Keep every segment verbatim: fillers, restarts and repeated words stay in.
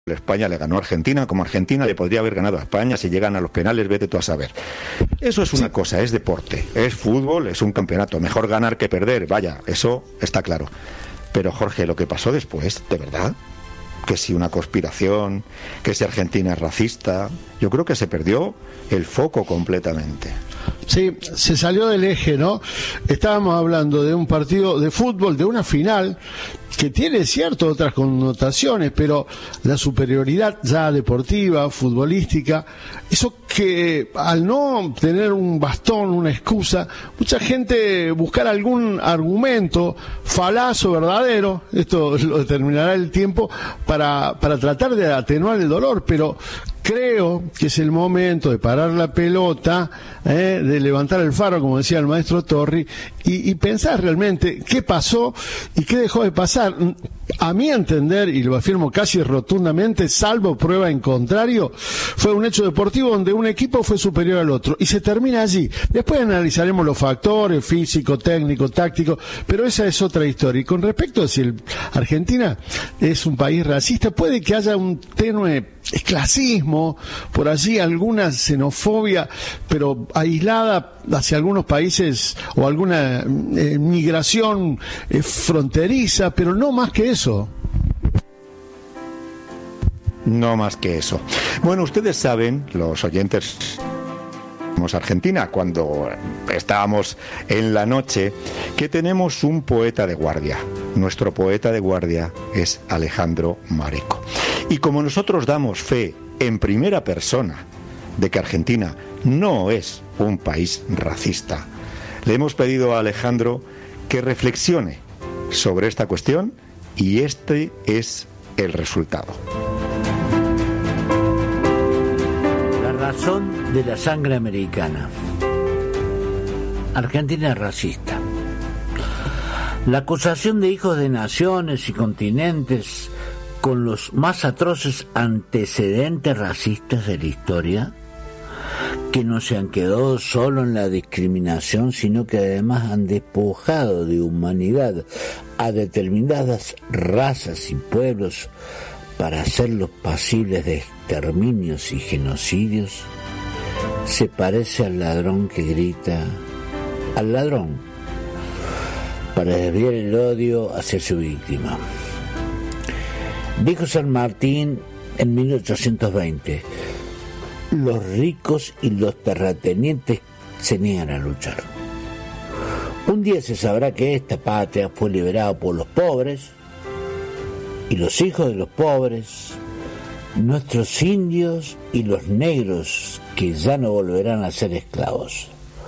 España le ganó a Argentina, como Argentina le podría haber ganado a España. Si llegan a los penales, vete tú a saber. Eso es una sí. cosa, es deporte, es fútbol, es un campeonato. Mejor ganar que perder, vaya, eso está claro. Pero Jorge, lo que pasó después, ¿de verdad? Que si una conspiración, que si Argentina es racista, yo creo que se perdió el foco completamente. Sí, se salió del eje, ¿no? Estábamos hablando de un partido de fútbol, de una final que tiene cierto otras connotaciones, pero la superioridad ya deportiva, futbolística, eso que al no tener un bastón, una excusa, mucha gente buscar algún argumento falaz o verdadero, esto lo determinará el tiempo, para, para tratar de atenuar el dolor, pero creo que es el momento de parar la pelota, eh, de levantar el faro, como decía el maestro Torri, y, y pensar realmente qué pasó y qué dejó de pasar. A mi entender, y lo afirmo casi rotundamente, salvo prueba en contrario, fue un hecho deportivo donde un equipo fue superior al otro, y se termina allí. Después analizaremos los factores físico, técnico, táctico, pero esa es otra historia. Y con respecto a si el Argentina es un país racista, puede que haya un tenue clasismo, por allí alguna xenofobia, pero aislada hacia algunos países, o alguna eh, migración eh, fronteriza, pero no más que eso. No más que eso. Bueno, ustedes saben, los oyentes Argentina, cuando estábamos en la noche, que tenemos un poeta de guardia. Nuestro poeta de guardia es Alejandro Mareco. Y como nosotros damos fe en primera persona de que Argentina no es un país racista, le hemos pedido a Alejandro que reflexione sobre esta cuestión, y este es el resultado. La razón de la sangre americana. Argentina es racista. La acusación de hijos de naciones y continentes con los más atroces antecedentes racistas de la historia, que no se han quedado solo en la discriminación, sino que además han despojado de humanidad a determinadas razas y pueblos para hacerlos pasibles de exterminios y genocidios, se parece al ladrón que grita al ladrón para desviar el odio hacia su víctima. Dijo San Martín en mil ochocientos veinte: los ricos y los terratenientes se niegan a luchar. Un día se sabrá que esta patria fue liberada por los pobres, y los hijos de los pobres, nuestros indios y los negros, que ya no volverán a ser esclavos.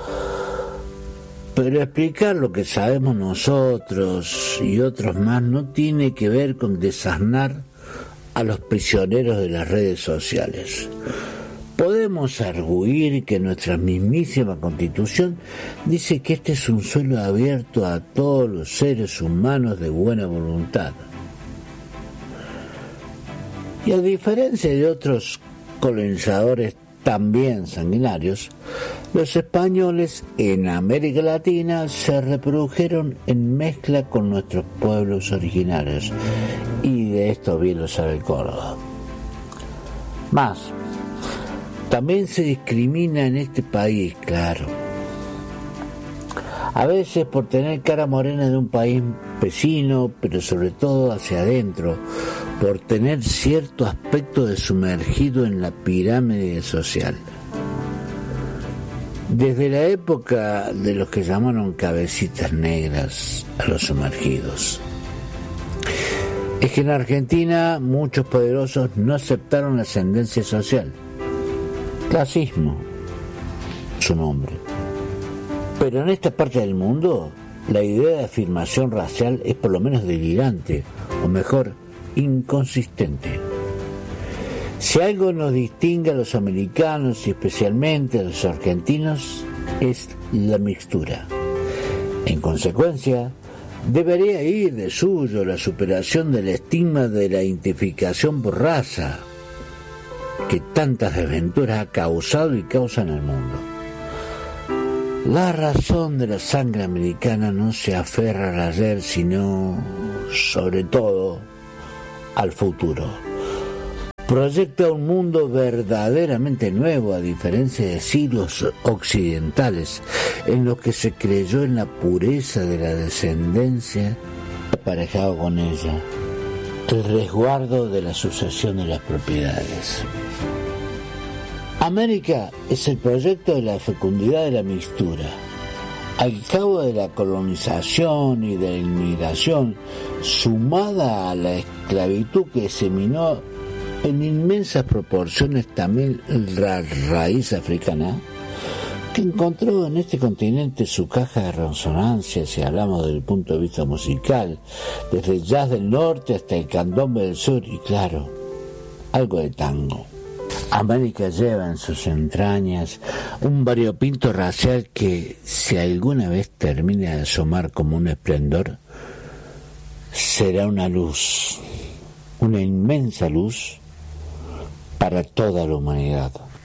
Pero explicar lo que sabemos nosotros y otros más no tiene que ver con desasnar a los prisioneros de las redes sociales. Podemos arguir que nuestra mismísima Constitución dice que este es un suelo abierto a todos los seres humanos de buena voluntad. Y a diferencia de otros colonizadores también sanguinarios, los españoles en América Latina se reprodujeron en mezcla con nuestros pueblos originarios, y de esto bien lo sabe Córdoba. Más, también se discrimina en este país, claro. A veces por tener cara morena de un país vecino, pero sobre todo hacia adentro, por tener cierto aspecto de sumergido en la pirámide social. Desde la época de los que llamaron cabecitas negras a los sumergidos. Es que en Argentina muchos poderosos no aceptaron la ascendencia social. Clasismo, su nombre. Pero en esta parte del mundo, la idea de afirmación racial es por lo menos delirante, o mejor, inconsistente. Si algo nos distingue a los americanos y especialmente a los argentinos, es la mixtura. En consecuencia, debería ir de suyo la superación del estigma de la identificación por raza, que tantas desventuras ha causado y causa en el mundo. La razón de la sangre americana no se aferra al ayer, sino, sobre todo, al futuro. proyecta un mundo verdaderamente nuevo, a diferencia de siglos occidentales, en los que se creyó en la pureza de la descendencia aparejado con ella, el resguardo de la sucesión de las propiedades. América es el proyecto de la fecundidad de la mixtura. Al cabo de la colonización y de la inmigración, sumada a la esclavitud que seminó en inmensas proporciones también la raíz africana, que encontró en este continente su caja de resonancia, si hablamos desde el punto de vista musical, desde el jazz del norte hasta el candombe del sur, y claro, algo de tango. América lleva en sus entrañas un variopinto racial que, si alguna vez termina de asomar como un esplendor, será una luz, una inmensa luz para toda la humanidad.